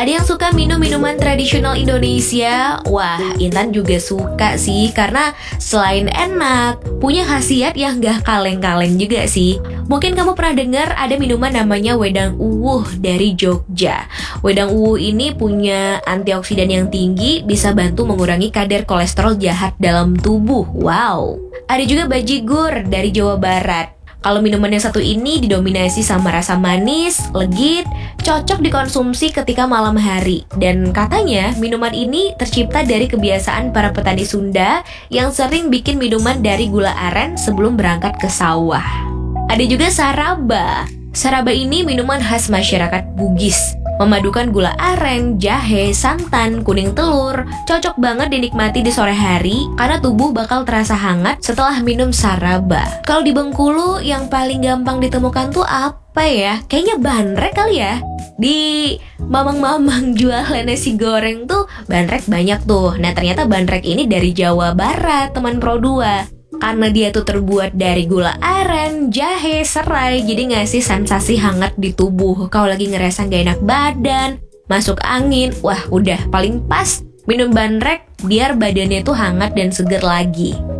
Ada yang suka minum minuman tradisional Indonesia. Wah, Intan juga suka sih, karena selain enak, punya khasiat yang gak kaleng-kaleng juga sih. Mungkin kamu pernah dengar ada minuman namanya wedang uwuh dari Jogja. Wedang uwuh ini punya antioksidan yang tinggi, bisa bantu mengurangi kadar kolesterol jahat dalam tubuh. Wow. Ada juga bajigur dari Jawa Barat. Kalau minuman yang satu ini didominasi sama rasa manis, legit, cocok dikonsumsi ketika malam hari. Dan katanya minuman ini tercipta dari kebiasaan para petani Sunda yang sering bikin minuman dari gula aren sebelum berangkat ke sawah. Ada juga saraba. Saraba ini minuman khas masyarakat Bugis. Memadukan gula aren, jahe, santan, kuning telur. Cocok banget dinikmati di sore hari karena tubuh bakal terasa hangat setelah minum saraba. Kalau di Bengkulu yang paling gampang ditemukan tuh apa ya? Kayaknya bandrek kali ya. Di mamang-mamang jualan nasi goreng tuh bandrek banyak tuh. Nah, ternyata bandrek ini dari Jawa Barat, teman Pro 2. Karena dia tuh terbuat dari gula aren, jahe, serai, jadi ngasih sensasi hangat di tubuh. Kalau lagi ngerasa gak enak badan, masuk angin, wah udah paling pas minum bandrek biar badannya tuh hangat dan seger lagi.